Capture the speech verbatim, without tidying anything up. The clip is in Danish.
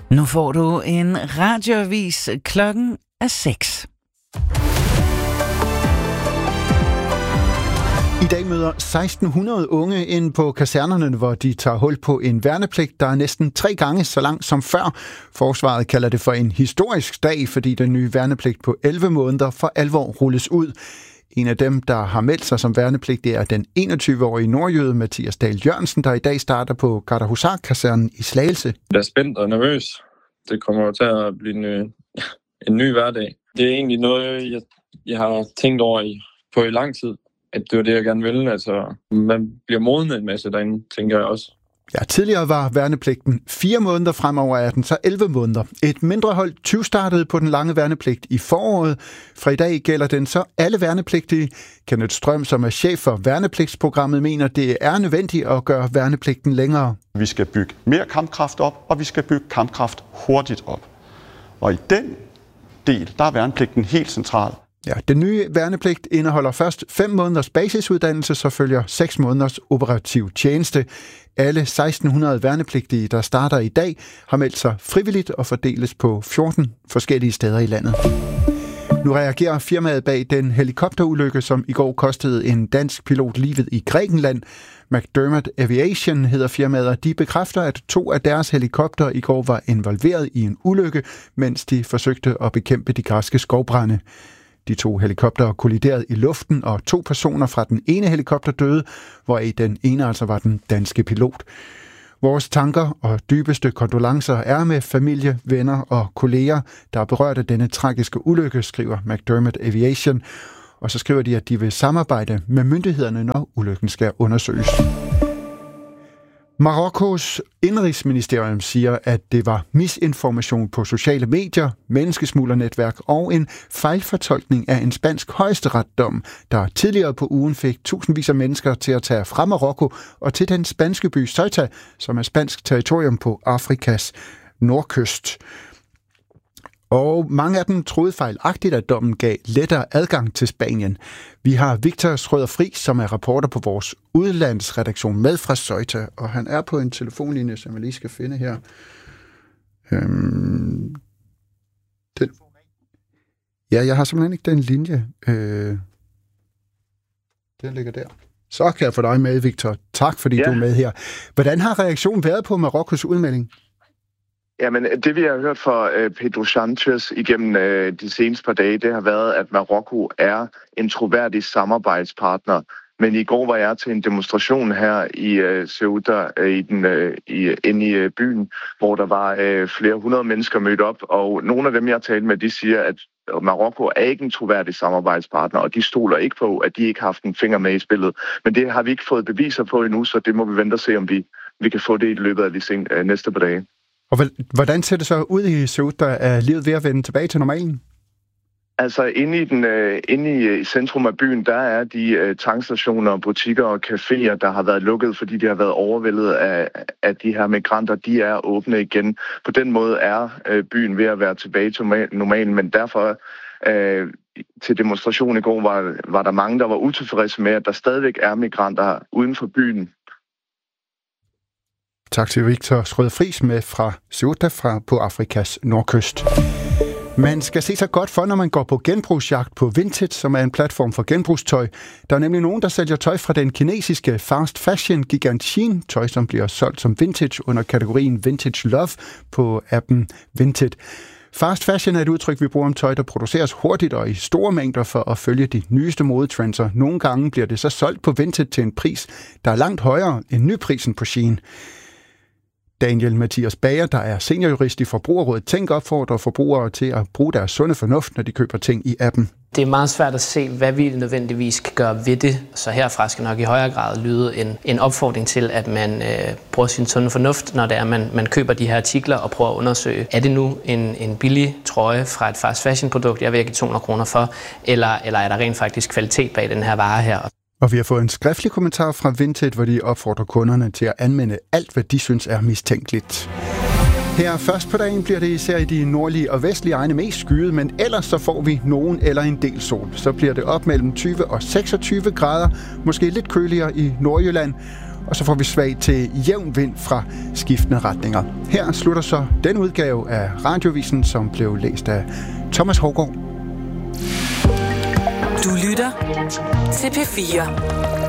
Nu får du en radioavis. Klokken er seks. I dag møder seksten hundrede unge ind på kasernerne, hvor de tager hul på en værnepligt, der er næsten tre gange så lang som før. Forsvaret kalder det for en historisk dag, fordi den nye værnepligt på elleve måneder for alvor rulles ud. En af dem, der har meldt sig som værnepligt, det er den enogtyve-årige nordjyde Mathias Dahl Jørgensen, der i dag starter på Gardehusar-kasernen i Slagelse. Jeg er spændt og nervøs. Det kommer jo til at blive en, en ny hverdag. Det er egentlig noget, jeg, jeg har tænkt over i, på i lang tid. At det var det, jeg gerne ville. Altså, man bliver modnet en masse derinde, tænker jeg også. Ja, tidligere var værnepligten fire måneder, fremover er den så elleve måneder. Et mindre hold tyve-startede på den lange værnepligt i foråret. Fra i dag gælder den så alle værnepligtige. Kenneth Strøm, som er chef for værnepligtsprogrammet, mener, det er nødvendigt at gøre værnepligten længere. Vi skal bygge mere kampkraft op, og vi skal bygge kampkraft hurtigt op. Og i den del, der er værnepligten helt central. Ja, den nye værnepligt indeholder først fem måneders basisuddannelse, så følger seks måneders operativ tjeneste. Alle seksten hundrede værnepligtige, der starter i dag, har meldt sig frivilligt og fordeles på fjorten forskellige steder i landet. Nu reagerer firmaet bag den helikopterulykke, som i går kostede en dansk pilot livet i Grækenland. McDermott Aviation hedder firmaet, og de bekræfter, at to af deres helikopter i går var involveret i en ulykke, mens de forsøgte at bekæmpe de græske skovbrande. De to helikoptere kolliderede i luften, og to personer fra den ene helikopter døde, hvoraf den ene altså var den danske pilot. Vores tanker og dybeste kondolencer er med familie, venner og kolleger, der er berørt af denne tragiske ulykke, skriver McDermott Aviation. Og så skriver de, at de vil samarbejde med myndighederne, når ulykken skal undersøges. Marokkos indrigsministerium siger, at det var misinformation på sociale medier, menneskesmuglernetværk og en fejlfortolkning af en spansk højesteretsdom, der tidligere på ugen fik tusindvis af mennesker til at tage fra Marokko og til den spanske by Ceuta, som er spansk territorium på Afrikas nordkyst. Og mange af dem troede fejlagtigt, at dommen gav lettere adgang til Spanien. Vi har Victor Schrøder Friis, som er reporter på vores udlandsredaktion med fra Ceuta, og han er på en telefonlinje, som jeg lige skal finde her. Øhm, den... Ja, jeg har simpelthen ikke den linje. Øh... Den ligger der. Så kan jeg få dig med, Victor. Tak, fordi ja. du er med her. Hvordan har reaktionen været på Marokkos udmelding? Jamen, det vi har hørt fra øh, Pedro Sanchez igennem øh, de seneste par dage, det har været, at Marokko er en troværdig samarbejdspartner. Men i går var jeg til en demonstration her i øh, Ceuta, øh, i den, øh, i, inde i øh, byen, hvor der var øh, flere hundrede mennesker mødt op. Og nogle af dem, jeg talte med, de siger, at Marokko er ikke en troværdig samarbejdspartner, og de stoler ikke på, at de ikke har haft en finger med i spillet. Men det har vi ikke fået beviser på endnu, så det må vi vente og se, om vi, vi kan få det i løbet af de sen, øh, næste par dage. Og hvordan ser det så ud i Ceuta? Er livet ved at vende tilbage til normalen? Altså inde i, den, uh, inde i, i centrum af byen, der er de uh, tankstationer, butikker og caféer, der har været lukket, fordi de har været overvældet af, af de her migranter. De er åbne igen. På den måde er uh, byen ved at være tilbage til normalen, men derfor uh, til demonstrationen i går var, var der mange, der var utilfredse med, at der stadigvæk er migranter uden for byen. Tak til Victor Schrøder Friis med fra Ceuta fra på Afrikas nordkyst. Man skal se sig godt for, når man går på genbrugsjagt på Vinted, som er en platform for genbrugstøj. Der er nemlig nogen, der sælger tøj fra den kinesiske fast fashion gigant Shein, tøj som bliver solgt som vintage under kategorien Vintage Love på appen Vinted. Fast fashion er et udtryk, vi bruger om tøj, der produceres hurtigt og i store mængder for at følge de nyeste modetrends. Nogle gange bliver det så solgt på Vinted til en pris, der er langt højere end nyprisen på Shein. Daniel Mathias Bager, der er seniorjurist i Forbrugerrådet Tænk, opfordrer forbrugere til at bruge deres sunde fornuft, når de køber ting i appen. Det er meget svært at se, hvad vi nødvendigvis kan gøre ved det. Så herfra skal nok i højere grad lyde en, en opfordring til, at man øh, bruger sin sunde fornuft, når det er, man, man køber de her artikler og prøver at undersøge, er det nu en, en billig trøje fra et fast fashion produkt, jeg vil give to hundrede kroner for, eller, eller er der rent faktisk kvalitet bag den her vare her? Og vi har fået en skriftlig kommentar fra Vinted, hvor de opfordrer kunderne til at anmelde alt, hvad de synes er mistænkeligt. Her først på dagen bliver det især i de nordlige og vestlige egne mest skyet, men ellers så får vi nogen eller en del sol. Så bliver det op mellem tyve og seksogtyve grader, måske lidt køligere i Nordjylland. og så får vi svag til jævn vind fra skiftende retninger. Her slutter så den udgave af Radiovisen, som blev læst af Thomas Hougaard. Du lytter til P fire.